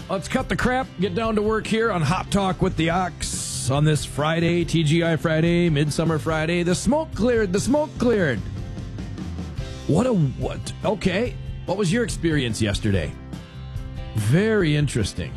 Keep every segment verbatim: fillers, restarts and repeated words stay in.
Let's cut the crap, get down to work here on Hot Talk with the Ox on this Friday, T G I Friday, Midsummer Friday. The smoke cleared, the smoke cleared. What a, what? Okay, what was your experience yesterday? Very interesting.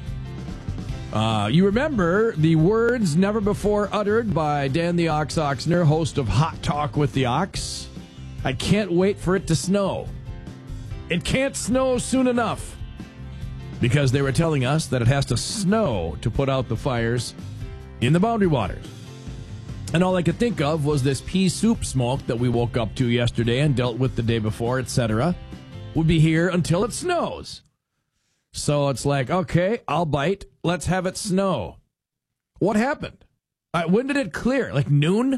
Uh, you remember the words never before uttered by Dan the Ox Oxner, host of Hot Talk with the Ox. I can't wait for it to snow. It can't snow soon enough. Because they were telling us that it has to snow to put out the fires in the Boundary Waters. And all I could think of was this pea soup smoke that we woke up to yesterday and dealt with the day before, et cetera, would be here until it snows. So it's like, okay, I'll bite. Let's have it snow. What happened? Uh, when did it clear? Like noon?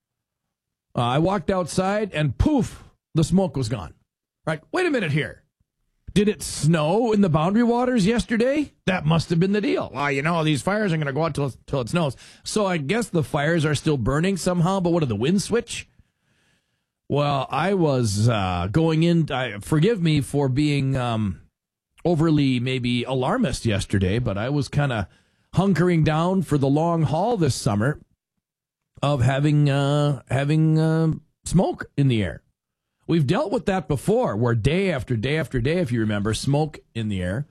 Uh, I walked outside and poof, the smoke was gone. Right, wait a minute here. Did it snow in the Boundary Waters yesterday? That must have been the deal. Well, you know, these fires are going to go out till, till it snows. So I guess the fires are still burning somehow, but what did the wind switch? Well, I was uh, going in, I, forgive me for being um, overly maybe alarmist yesterday, but I was kind of hunkering down for the long haul this summer of having uh, having uh, smoke in the air. We've dealt with that before, where day after day after day, if you remember, smoke in the air.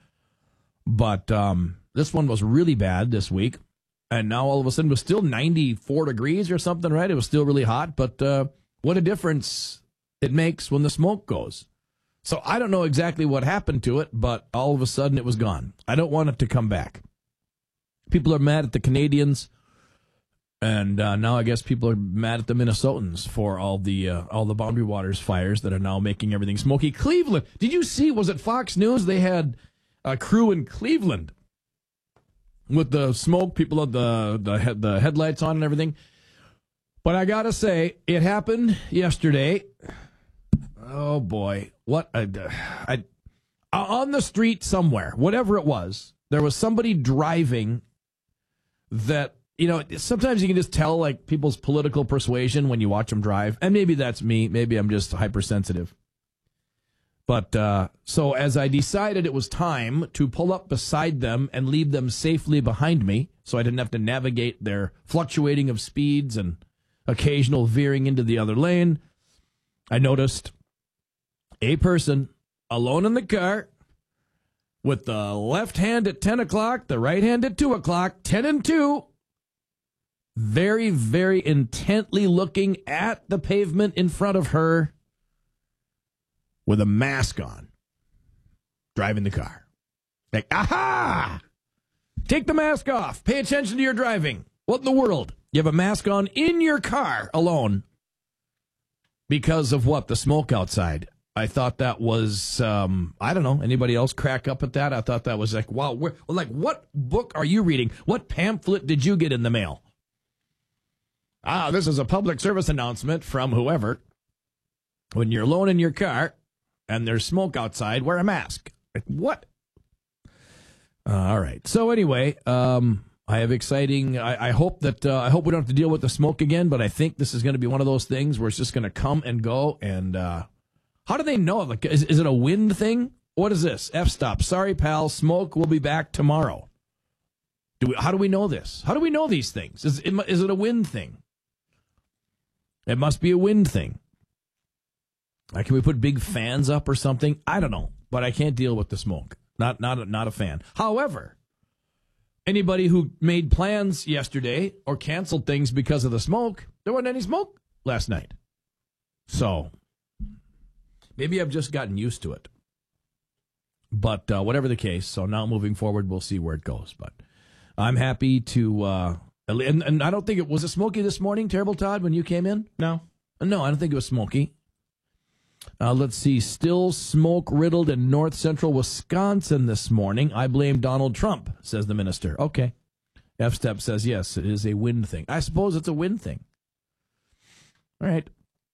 But um, this one was really bad this week. And now all of a sudden it was still ninety-four degrees or something, right? It was still really hot. But uh, what a difference it makes when the smoke goes. So I don't know exactly what happened to it, but all of a sudden it was gone. I don't want it to come back. People are mad at the Canadians. And uh, now I guess people are mad at the Minnesotans for all the uh, all the Boundary Waters fires that are now making everything smoky. Cleveland, did you see, was it Fox News? They had a crew in Cleveland with the smoke, people had the, the, head, the headlights on and everything. But I got to say, it happened yesterday. Oh, boy. What? A, I, on the street somewhere, whatever it was, there was somebody driving that, you know, sometimes you can just tell, like, people's political persuasion when you watch them drive. And maybe that's me. Maybe I'm just hypersensitive. But uh, so as I decided it was time to pull up beside them and leave them safely behind me so I didn't have to navigate their fluctuating of speeds and occasional veering into the other lane, I noticed a person alone in the car with the left hand at ten o'clock, the right hand at two o'clock, ten and two, very, very intently looking at the pavement in front of her with a mask on, driving the car. Like, aha! Take the mask off. Pay attention to your driving. What in the world? You have a mask on in your car alone because of what? The smoke outside. I thought that was, um, I don't know, anybody else crack up at that? I thought that was like, wow, where, like, what book are you reading? What pamphlet did you get in the mail? Ah, this is a public service announcement from whoever. When you're alone in your car and there's smoke outside, wear a mask. Like, what? Uh, all right. So anyway, um, I have exciting. I, I hope that uh, I hope we don't have to deal with the smoke again. But I think this is going to be one of those things where it's just going to come and go. And uh, how do they know? Like, is, is it a wind thing? What is this? F-stop. Sorry, pal. Smoke will be back tomorrow. Do we, how do we know this? How do we know these things? Is, is it a wind thing? It must be a wind thing. Like, can we put big fans up or something? I don't know, but I can't deal with the smoke. Not, not, not a fan. However, anybody who made plans yesterday or canceled things because of the smoke, there wasn't any smoke last night. So maybe I've just gotten used to it. But uh, whatever the case, so now moving forward, we'll see where it goes. But I'm happy to. Uh, And, and I don't think it was it smoky this morning, Terrible Todd, when you came in? No. No, I don't think it was smoky. Uh, let's see. Still smoke riddled in north central Wisconsin this morning. I blame Donald Trump, says the minister. Okay. F-Step says, yes, it is a wind thing. I suppose it's a wind thing. All right.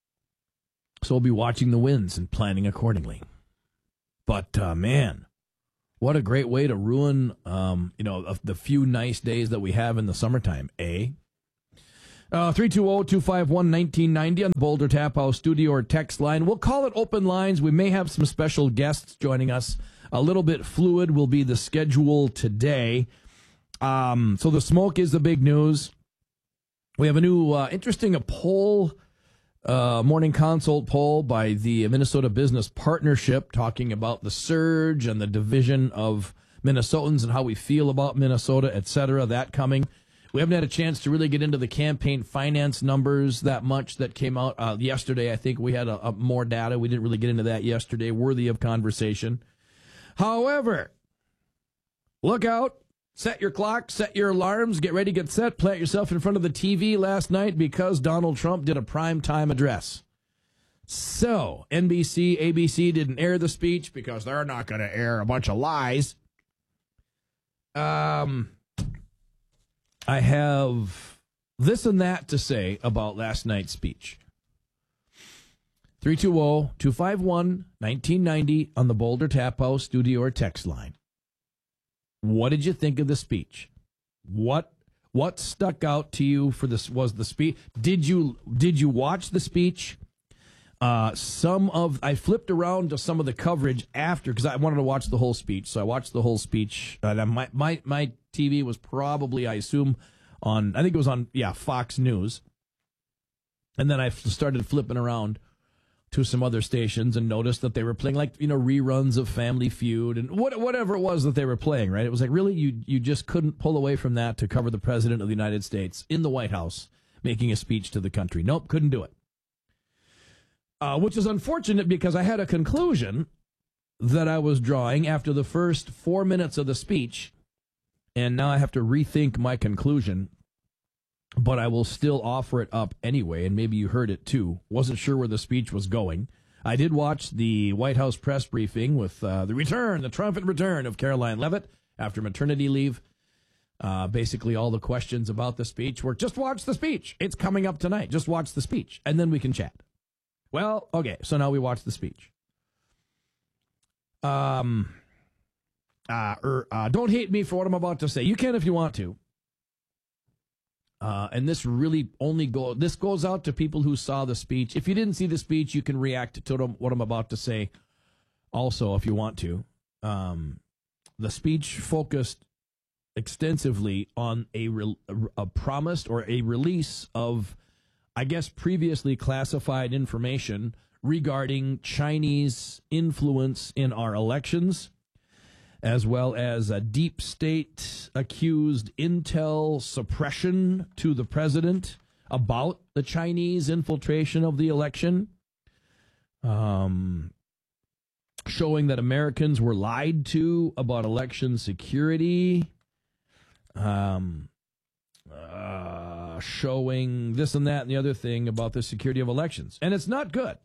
So we'll be watching the winds and planning accordingly. But, uh, man. What a great way to ruin, um, you know, the few nice days that we have in the summertime, eh? Uh, three two zero, two five one, one nine nine zero on the Boulder Tap House studio or text line. We'll call it open lines. We may have some special guests joining us A little bit fluid will be the schedule today. Um, so the smoke is the big news. We have a new uh, interesting a poll, uh, morning consult poll by the Minnesota Business Partnership talking about the surge and the division of Minnesotans and how we feel about Minnesota, et cetera. That coming. We haven't had a chance to really get into the campaign finance numbers that much that came out uh, yesterday. I think we had a, a more data. We didn't really get into that yesterday. Worthy of conversation. However, look out. Set your clock, set your alarms, get ready, get set, plant yourself in front of the T V last night because Donald Trump did a primetime address. So, N B C, A B C didn't air the speech because they're not going to air a bunch of lies. Um... I have this and that to say about last night's speech. three two zero, two five one, one nine nine zero on the Boulder Tap House studio or text line. What did you think of the speech? What what stuck out to you for this was the speech? Did you did you watch the speech? Uh, some of I flipped around to some of the coverage after because I wanted to watch the whole speech, so I watched the whole speech. And my my my T V was probably, I assume, on I think it was on yeah Fox News, and then I started flipping around to some other stations and noticed that they were playing like you know reruns of Family Feud and what whatever it was that they were playing. Right? It was like really you you just couldn't pull away from that to cover the president of the United States in the White House making a speech to the country. Nope, couldn't do it. Uh, which is unfortunate because I had a conclusion that I was drawing after the first four minutes of the speech, and now I have to rethink my conclusion, but I will still offer it up anyway, and maybe you heard it too. Wasn't sure where the speech was going. I did watch the White House press briefing with uh, the return, the triumphant return of Caroline Leavitt after maternity leave. Uh, basically, all the questions about the speech were, just watch the speech. It's coming up tonight. Just watch the speech, and then we can chat. Well, okay, so now we watch the speech. Um, uh, er, uh, don't hate me for what I'm about to say. You can if you want to. Uh, and this really only go. This goes out to people who saw the speech. If you didn't see the speech, you can react to what I'm about to say. Also, if you want to, um, the speech focused extensively on a re- a promised or a release of, I guess, previously classified information regarding Chinese influence in our elections, as well as a deep state accused intel suppression to the president about the Chinese infiltration of the election, um, showing that Americans were lied to about election security, um, uh, showing this and that and the other thing about the security of elections. And it's not good.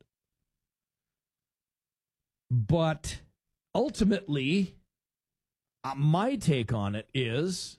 But ultimately, uh, my take on it is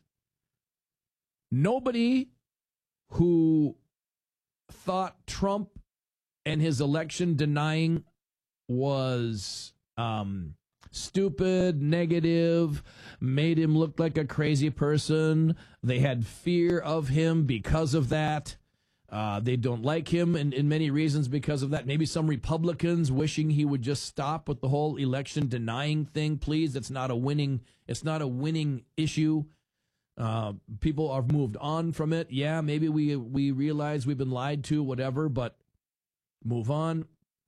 nobody who thought Trump and his election denying was um, stupid, negative, made him look like a crazy person. They had fear of him because of that. Uh, they don't like him in, in many reasons because of that. Maybe some Republicans wishing he would just stop with the whole election denying thing. Please, it's not a winning. It's not a winning issue. Uh, people have moved on from it. Yeah, maybe we we realize we've been lied to, whatever, but move on.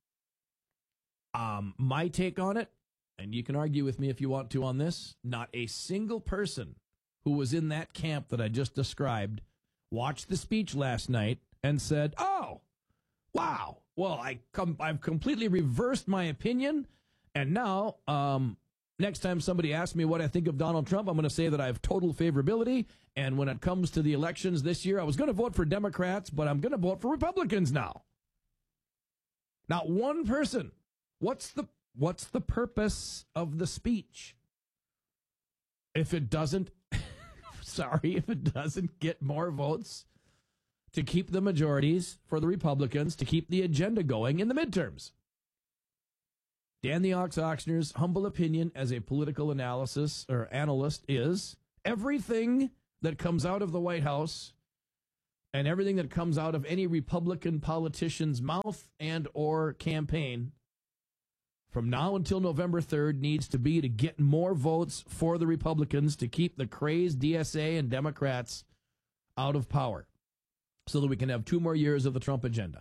Um, my take on it, and you can argue with me if you want to on this, not a single person who was in that camp that I just described watched the speech last night and said, oh, wow, well, I com- I've completely reversed my opinion, and now um, next time somebody asks me what I think of Donald Trump, I'm going to say that I have total favorability, and when it comes to the elections this year, I was going to vote for Democrats, but I'm going to vote for Republicans now. Not one person. What's the what's the purpose of the speech? If it doesn't, sorry, if it doesn't get more votes to keep the majorities for the Republicans, to keep the agenda going in the midterms. Dan the Ox Oxner's humble opinion as a political analysis or analyst is everything that comes out of the White House and everything that comes out of any Republican politician's mouth and or campaign from now until November third needs to be to get more votes for the Republicans to keep the crazed D S A and Democrats out of power so that we can have two more years of the Trump agenda.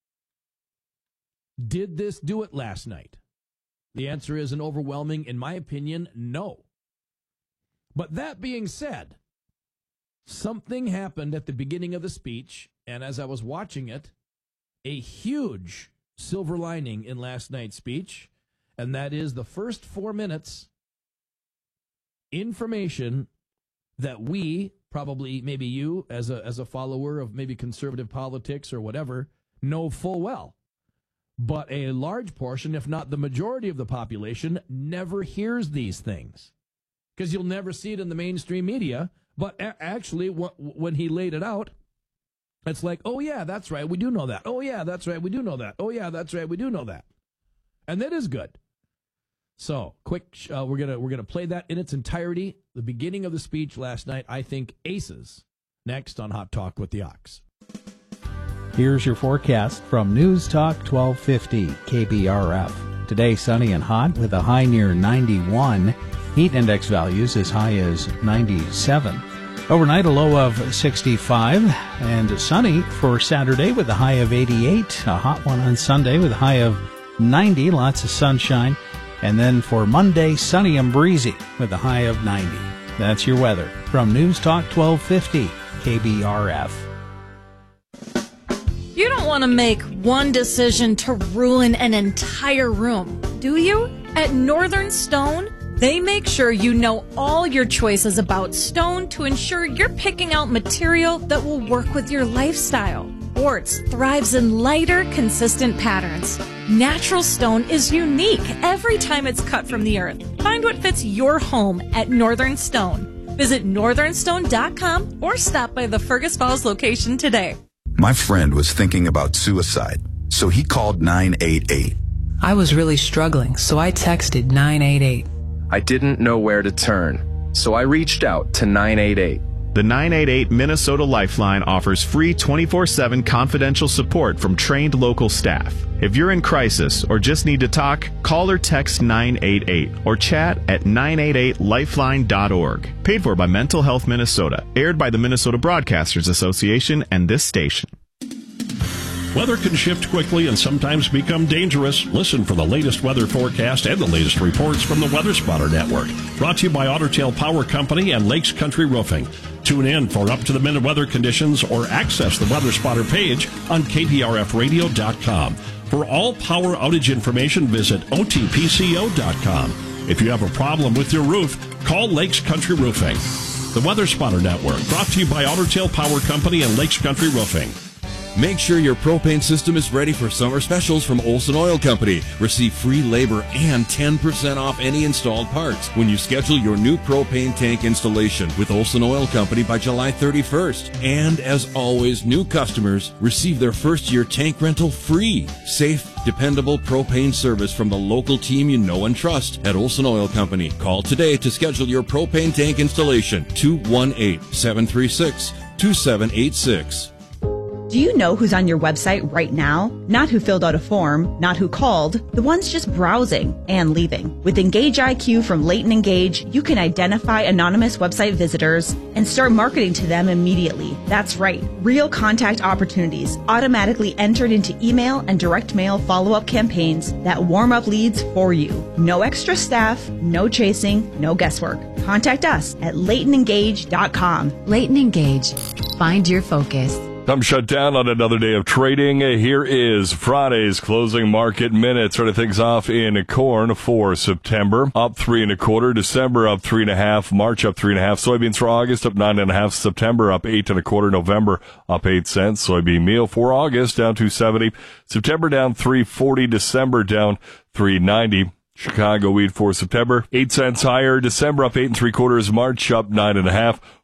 Did this do it last night? The answer is an overwhelming, in my opinion, no. But that being said, something happened at the beginning of the speech, and as I was watching it, a huge silver lining in last night's speech, and that is the first four minutes, information that we, probably maybe you, as a as a follower of maybe conservative politics or whatever, know full well. But a large portion, if not the majority of the population, never hears these things because you'll never see it in the mainstream media. But a- actually, w- when he laid it out, it's like, oh, yeah, that's right. We do know that. Oh, yeah, that's right. We do know that. Oh, yeah, that's right. We do know that. And that is good. So quick, uh, we're gonna we're gonna play that in its entirety. The beginning of the speech last night, I think, aces. Next on Hot Talk with the Ox. Here's your forecast from News Talk twelve fifty K B R F. Today, sunny and hot with a high near ninety-one. Heat index values as high as ninety-seven. Overnight, a low of sixty-five. And sunny for Saturday with a high of eighty-eight. A hot one on Sunday with a high of ninety. Lots of sunshine. And then for Monday, sunny and breezy with a high of ninety. That's your weather from News Talk twelve fifty K B R F. You don't want to make one decision to ruin an entire room, do you? At Northern Stone, they make sure you know all your choices about stone to ensure you're picking out material that will work with your lifestyle. Quartz thrives in lighter, consistent patterns. Natural stone is unique every time it's cut from the earth. Find what fits your home at Northern Stone. Visit northern stone dot com or stop by the Fergus Falls location today. My friend was thinking about suicide, so he called nine eight eight. I was really struggling, so I texted nine eight eight. I didn't know where to turn, so I reached out to nine eight eight. The nine eight eight Minnesota Lifeline offers free twenty-four seven confidential support from trained local staff. If you're in crisis or just need to talk, call or text nine eight eight or chat at nine eight eight lifeline dot org. Paid for by Mental Health Minnesota. Aired by the Minnesota Broadcasters Association and this station. Weather can shift quickly and sometimes become dangerous. Listen for the latest weather forecast and the latest reports from the Weather Spotter Network. Brought to you by Otter Tail Power Company and Lakes Country Roofing. Tune in for up-to-the-minute weather conditions or access the Weather Spotter page on K P R F radio dot com. For all power outage information, visit O T P C O dot com. If you have a problem with your roof, call Lakes Country Roofing. The Weather Spotter Network, brought to you by Otter Tail Power Company and Lakes Country Roofing. Make sure your propane system is ready for summer specials from Olson Oil Company. Receive free labor and ten percent off any installed parts when you schedule your new propane tank installation with Olson Oil Company by July thirty-first. And as always, new customers receive their first year tank rental free. Safe, dependable propane service from the local team you know and trust at Olson Oil Company. Call today to schedule your propane tank installation. two one eight, seven three six, two seven eight six. Do you know who's on your website right now? Not who filled out a form, not who called, the ones just browsing and leaving. With Engage I Q from Leighton Engage, you can identify anonymous website visitors and start marketing to them immediately. That's right, real contact opportunities automatically entered into email and direct mail follow-up campaigns that warm up leads for you. No extra staff, no chasing, no guesswork. Contact us at leighton engage dot com. Leighton Engage. Find your focus. I'm shut down on another day of trading. Here is Friday's closing market minutes. Starting things off in corn for September, up three and a quarter. December up three and a half. March up three and a half. Soybeans for August up nine and a half. September up eight and a quarter. November up eight cents. Soybean meal for August down two seventy. September down three forty. December down three ninety. Chicago wheat for September, eight cents higher. December up eight and three quarters. March up nine and a half.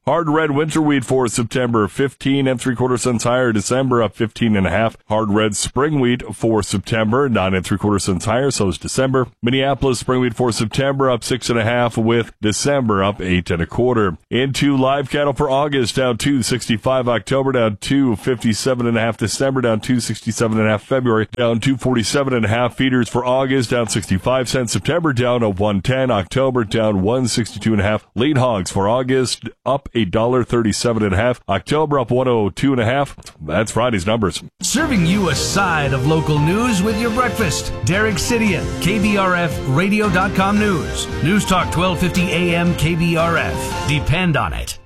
Hard red winter wheat for September, fifteen and three quarter cents higher. December up fifteen and a half. Hard red spring wheat for September, nine and three quarter cents higher. So is December. Minneapolis spring wheat for September up six and a half, with December up eight and a quarter. Into live cattle for August, down two sixty-five. October down two fifty-seven and a half. December down two sixty-seven and a half. February down two forty-seven and a half. Feeders for August down sixty-five cents. September down a one ten. October down one sixty-two and a half. Lean hogs for August up a dollar thirty-seven and a half. October up one oh two and a half. That's Friday's numbers. Serving you a side of local news with your breakfast. Derek Sidian, K B R F radio dot com News. News Talk twelve fifty A M K B R F. Depend on it.